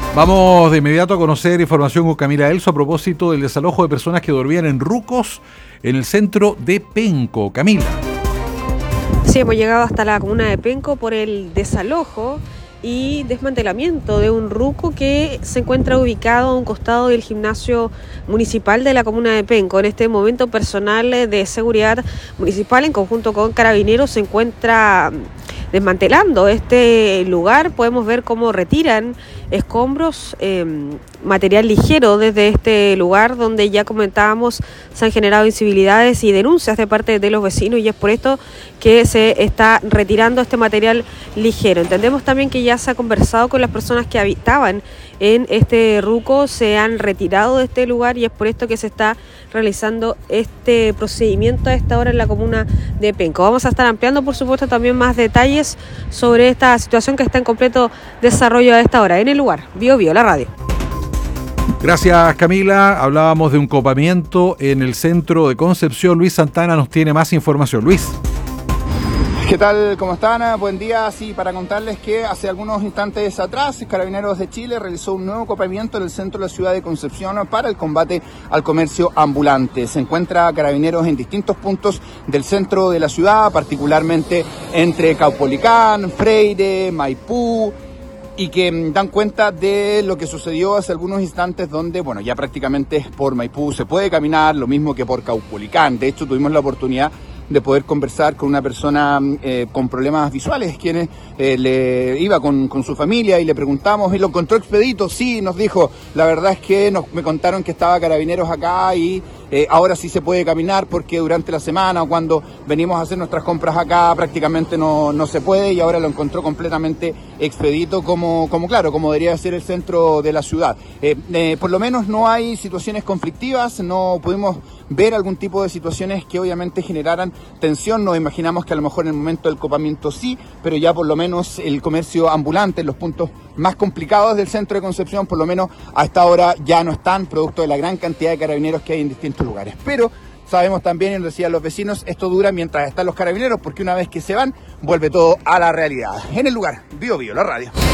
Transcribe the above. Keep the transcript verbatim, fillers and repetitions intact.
Vamos de inmediato a conocer información con Camila Elso a propósito del desalojo de personas que dormían en rucos en el centro de Penco. Camila. Sí, hemos llegado hasta la comuna de Penco por el desalojo y desmantelamiento de un ruco que se encuentra ubicado a un costado del gimnasio municipal de la comuna de Penco. En este momento, personal de seguridad municipal en conjunto con carabineros se encuentra desmantelando este lugar. Podemos ver cómo retiran escombros, eh, material ligero desde este lugar donde ya comentábamos se han generado incivilidades y denuncias de parte de los vecinos, y es por esto que se está retirando este material ligero. Entendemos también que ya se ha conversado con las personas que habitaban en este ruco, se han retirado de este lugar y es por esto que se está realizando este procedimiento a esta hora en la comuna de Penco. Vamos a estar ampliando, por supuesto, también más detalles sobre esta situación que está en completo desarrollo a esta hora. En el lugar, Bio Bio, la radio. Gracias, Camila. Hablábamos de un copamiento en el centro de Concepción. Luis Santana nos tiene más información. Luis. ¿Qué tal? ¿Cómo están? Buen día. Sí, para contarles que hace algunos instantes atrás, Carabineros de Chile realizó un nuevo copamiento en el centro de la ciudad de Concepción para el combate al comercio ambulante. Se encuentra Carabineros en distintos puntos del centro de la ciudad, particularmente entre Caupolicán, Freire, Maipú, y que dan cuenta de lo que sucedió hace algunos instantes donde, bueno, ya prácticamente por Maipú se puede caminar, lo mismo que por Caupolicán. De hecho, tuvimos la oportunidad de poder conversar con una persona eh, con problemas visuales, quien eh, le iba con, con su familia y le preguntamos, ¿y lo encontró expedito? Sí, nos dijo, la verdad es que nos, me contaron que estaba Carabineros acá y eh, ahora sí se puede caminar porque durante la semana o cuando venimos a hacer nuestras compras acá prácticamente no, no se puede, y ahora lo encontró completamente expedito como, como claro, como debería ser el centro de la ciudad. Eh, eh, por lo menos no hay situaciones conflictivas, no pudimos ver algún tipo de situaciones que obviamente generaran tensión. Nos imaginamos que a lo mejor en el momento del copamiento sí, pero ya por lo menos el comercio ambulante en los puntos más complicados del centro de Concepción, por lo menos a esta hora ya no están, producto de la gran cantidad de carabineros que hay en distintos lugares. Pero sabemos también, y nos decían los vecinos, esto dura mientras están los carabineros, porque una vez que se van, vuelve todo a la realidad. En el lugar, Bio Bio, la radio.